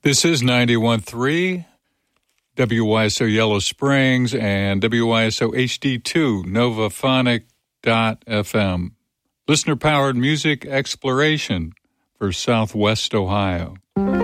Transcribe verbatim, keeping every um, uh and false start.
This is ninety-one point three W Y S O Yellow Springs and W Y S O H D two Novaphonic dot F M. Listener-powered music exploration for Southwest Ohio.